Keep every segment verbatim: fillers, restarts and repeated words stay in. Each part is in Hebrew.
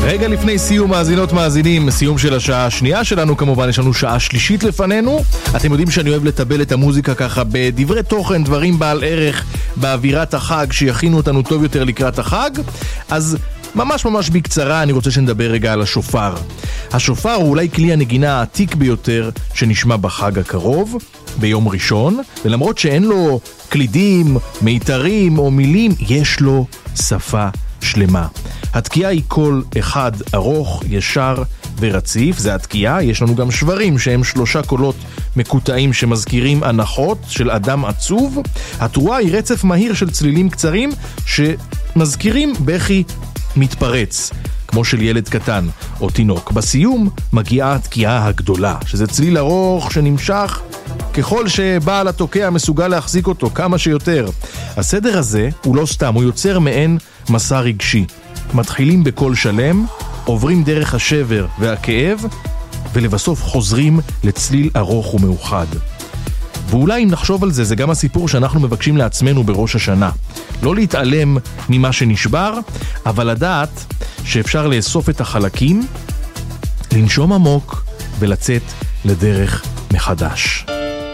רגע לפני סיום, מאזינות מאזינים, סיום של השעה השנייה שלנו, כמובן יש לנו שעה שלישית לפנינו. אתם יודעים שאני אוהב לטבל את המוזיקה ככה בדברי תוכן, דברים בעל ערך באווירת החג שיכינו אותנו טוב יותר לקראת החג. אז ממש ממש בקצרה אני רוצה שנדבר רגע על השופר. השופר הוא אולי כלי הנגינה העתיק ביותר שנשמע בחג הקרוב, ביום ראשון, ולמרות שאין לו קלידים, מיתרים או מילים, יש לו שפה שלמה. התקיעה היא קול אחד ארוך, ישר ורציף, זה התקיעה. יש לנו גם שברים שהם שלושה קולות מקוטעים שמזכירים הנחות של אדם עצוב. התרועה היא רצף מהיר של צלילים קצרים שמזכירים בכי מתפרץ, כמו של ילד קטן או תינוק. בסיום מגיעה התקיעה הגדולה, שזה צליל ארוך שנמשך ככל שבעל התוקע מסוגל להחזיק אותו כמה שיותר. הסדר הזה הוא לא סתם, הוא יוצר מעין מסע רגשי. מתחילים בקול שלם, עוברים דרך השבר והכאב, ולבסוף חוזרים לצליל ארוך ומאוחד. ואולי אם נחשוב על זה, זה גם הסיפור שאנחנו מבקשים לעצמנו בראש השנה. לא להתעלם ממה שנשבר, אבל לדעת שאפשר לאסוף את החלקים, לנשום עמוק ולצאת לדרך מחדש.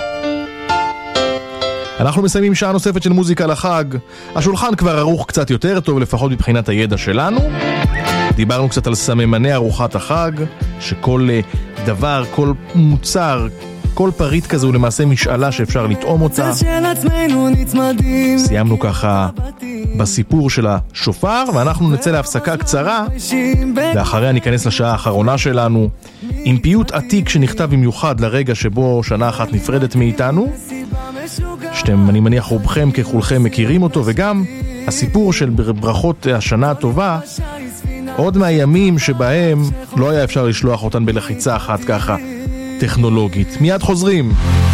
אנחנו מסיימים שעה נוספת של מוזיקה לחג. השולחן כבר ערוך קצת יותר טוב, לפחות מבחינת הידע שלנו. דיברנו קצת על סממני ארוחת החג, שכל דבר, כל מוצר, כל פריט כזה הוא למעשה משאלה שאפשר לטעום אותה. סיימנו ככה בסיפור של השופר, ואנחנו נצא להפסקה קצרה, ואחריה ניכנס לשעה האחרונה שלנו, עם פיוט עתיק שנכתב במיוחד לרגע שבו שנה אחת נפרדת מאיתנו, שאתם, אני מניח, רובכם ככולכם מכירים אותו, וגם הסיפור של ברכות השנה הטובה, עוד מהימים שבהם לא היה אפשר לשלוח אותן בלחיצה אחת ככה טכנולוגית. מיד חוזרים.